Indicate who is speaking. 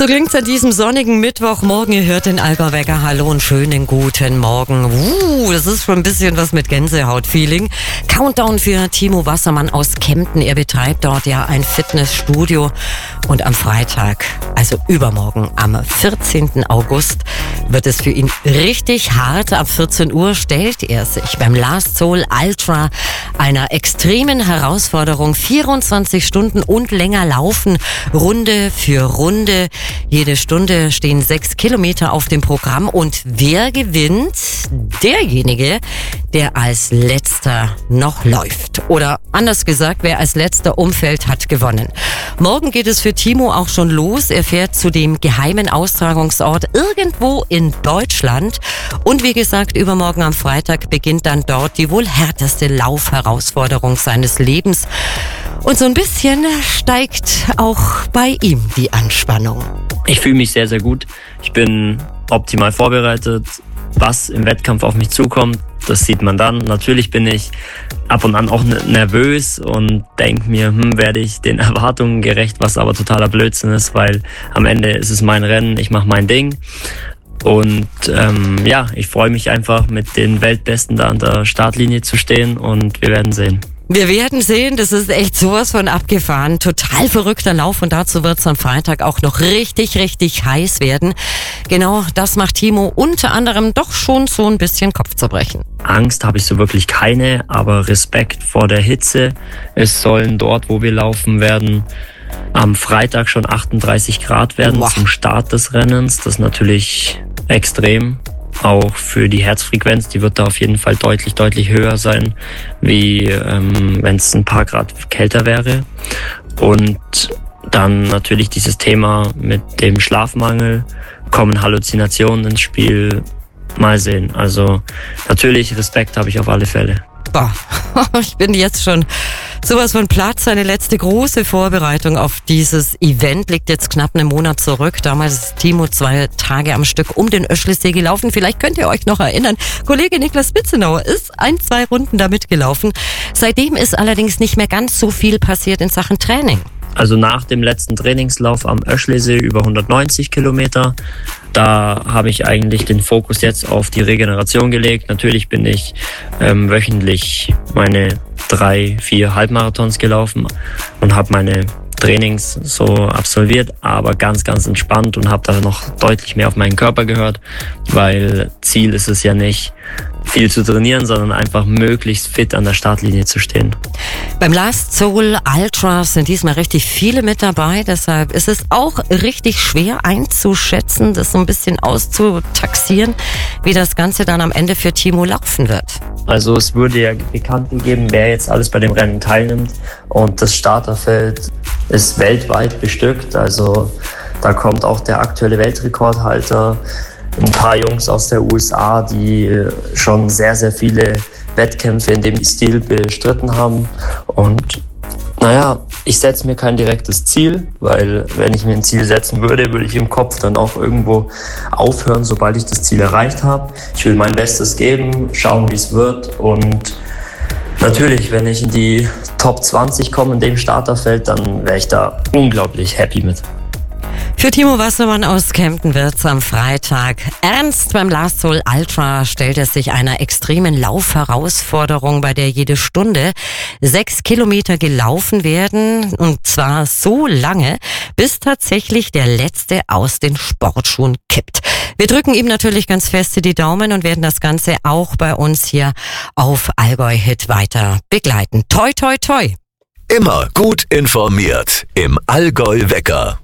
Speaker 1: So klingt's an diesem sonnigen Mittwochmorgen. Ihr hört den Allgäu-Wecker. Hallo und schönen guten Morgen. Das ist schon ein bisschen was mit Gänsehaut-Feeling. Countdown für Timo Wassermann aus Kempten. Er betreibt dort ja ein Fitnessstudio. Und am Freitag, also übermorgen, am 14. August, wird es für ihn richtig hart. Ab 14 Uhr stellt er sich beim Last Soul Ultra einer extremen Herausforderung 24 Stunden und länger laufen, Runde für Runde. Jede Stunde stehen 6 Kilometer auf dem Programm und wer gewinnt? Derjenige, der als letzter noch läuft. Oder anders gesagt, wer als letzter umfällt, hat gewonnen. Morgen geht es für Timo auch schon los. Er fährt zu dem geheimen Austragungsort irgendwo in Deutschland. Und wie gesagt, übermorgen am Freitag beginnt dann dort die wohl härteste Laufherausforderung seines Lebens. Und so ein bisschen steigt auch bei ihm die Anspannung.
Speaker 2: Ich fühle mich sehr, sehr gut. Ich bin optimal vorbereitet. Was im Wettkampf auf mich zukommt, das sieht man dann. Natürlich bin ich ab und an auch nervös und denke mir, werde ich den Erwartungen gerecht, was aber totaler Blödsinn ist, weil am Ende ist es mein Rennen, ich mache mein Ding. Und ich freue mich einfach, mit den Weltbesten da an der Startlinie zu stehen und wir werden sehen.
Speaker 1: Wir werden sehen, das ist echt sowas von abgefahren. Total verrückter Lauf und dazu wird es am Freitag auch noch richtig, richtig heiß werden. Genau, das macht Timo unter anderem doch schon so ein bisschen Kopfzerbrechen.
Speaker 2: Angst habe ich so wirklich keine, aber Respekt vor der Hitze. Es sollen dort, wo wir laufen werden, am Freitag schon 38 Grad werden zum Start des Rennens. Das ist natürlich extrem. Auch für die Herzfrequenz, die wird da auf jeden Fall deutlich, deutlich höher sein, wie wenn es ein paar Grad kälter wäre. Und dann natürlich dieses Thema mit dem Schlafmangel, kommen Halluzinationen ins Spiel, mal sehen. Also natürlich Respekt habe ich auf alle Fälle.
Speaker 1: Boah, ich bin jetzt schon sowas von platt. Seine letzte große Vorbereitung auf dieses Event liegt jetzt knapp einen Monat zurück. Damals ist Timo 2 Tage am Stück um den Öschlesee gelaufen. Vielleicht könnt ihr euch noch erinnern. Kollege Niklas Spitzenauer ist 1-2 Runden da mitgelaufen. Seitdem ist allerdings nicht mehr ganz so viel passiert in Sachen Training.
Speaker 2: Also nach dem letzten Trainingslauf am Öschlesee über 190 Kilometer, da habe ich eigentlich den Fokus jetzt auf die Regeneration gelegt. Natürlich bin ich wöchentlich meine 3-4 Halbmarathons gelaufen und habe meine Trainings so absolviert, aber ganz, ganz entspannt und habe da noch deutlich mehr auf meinen Körper gehört, weil Ziel ist es ja nicht, viel zu trainieren, sondern einfach möglichst fit an der Startlinie zu stehen.
Speaker 1: Beim Last Soul Ultra sind diesmal richtig viele mit dabei, deshalb ist es auch richtig schwer einzuschätzen, das so ein bisschen auszutaxieren, wie das Ganze dann am Ende für Timo laufen wird.
Speaker 2: Also es wurde ja bekannt gegeben, wer jetzt alles bei dem Rennen teilnimmt und das Starterfeld ist weltweit bestückt, also da kommt auch der aktuelle Weltrekordhalter, ein paar Jungs aus der USA, die schon sehr, sehr viele Wettkämpfe in dem Stil bestritten haben. Und ich setze mir kein direktes Ziel, weil wenn ich mir ein Ziel setzen würde, würde ich im Kopf dann auch irgendwo aufhören, sobald ich das Ziel erreicht habe. Ich will mein Bestes geben, schauen, wie es wird. Und natürlich, wenn ich in die Top 20 komme in dem Starterfeld, dann wäre ich da unglaublich happy mit.
Speaker 1: Für Timo Wassermann aus Kempten wird's am Freitag ernst. Beim Last Soul Ultra stellt es sich einer extremen Laufherausforderung, bei der jede Stunde 6 Kilometer gelaufen werden. Und zwar so lange, bis tatsächlich der Letzte aus den Sportschuhen kippt. Wir drücken ihm natürlich ganz feste die Daumen und werden das Ganze auch bei uns hier auf Allgäu Hit weiter begleiten. Toi, toi, toi!
Speaker 3: Immer gut informiert im Allgäu-Wecker.